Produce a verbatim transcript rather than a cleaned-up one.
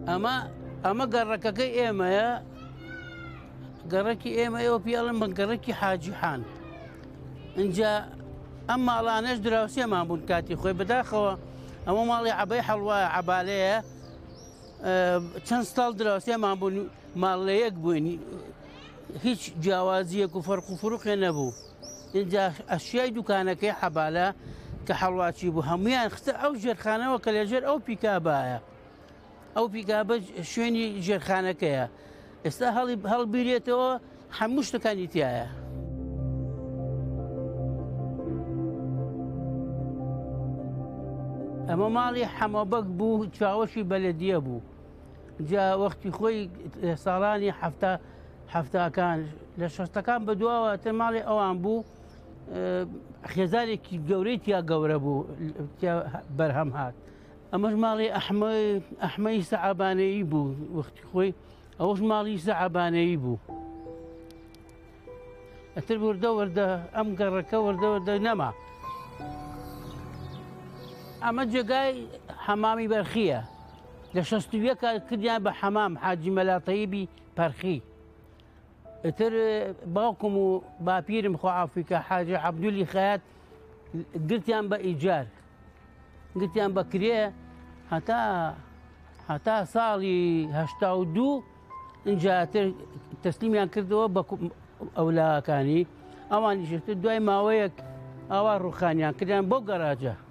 ئەمە ئەمە گەڕەکەکەی ئێمەیە گەڕەکی ئێمە ئێوە پیاڵم بە گەڕەکی حاجیحان اینجا ئەم ماڵانەش دراوسێمان بوون کاتی خۆی بەداخەوە ئەمە ماڵی عەبەی هەڵوایە عەبالەیە چەند ساڵ دراوسێمان بوون ماڵ لە یەک بووین هیچ جیاوازیەک و فەرق و فروقێ نەبوو اینجا ئەشیای دوکانەکەی حەبالە کە هەڵواچی بوو هەمویان خستە ئەو ژێرخانەوە کە لەژێر ئەو پیکابایە ئەو پیکابە شوێنی ژێرخانەکەیە ئێستا هەڵبیرێتەوە هەموو شتەکانی تایە. ئەمە ماڵی حەمەبەک بوو چاوەشی بەلەدیە بوو جا وەختی خۆی ساڵانی هەفتاکان لە شەستەکان بەدواوە تر ماڵی ئەوان بوو خێزارێکی گەورەی تیا گەورە بوو بەرهەم هات ئەمەش ماڵی ئەحمەی سەعابانەیی بوو وەختی خۆی ئەوەش ماڵی سەعابانەیی بوو ئەتر وردە وردە ئەم گەڕەکە وردە وردە نەما ئەمە جێگای حەمامی بەرخیە لە شەست و یەکە کردیان بە حەمام حاجی مەلاتەیبی پەرخی ئتر باوکم و باپیرم خۆعافیکە حاجی عەبدولی خەیات گرتیان بە ئیجار گرتیان بە کرێ هەتا هەتا ساڵی هەشتا و دوو ئینجاتر تەسلیمیان کردەوە بە ئەولاکانی ئەوانیشتر دوای ماوەیەک ئاوا ڕوخانیان کردیان بۆ گەراجە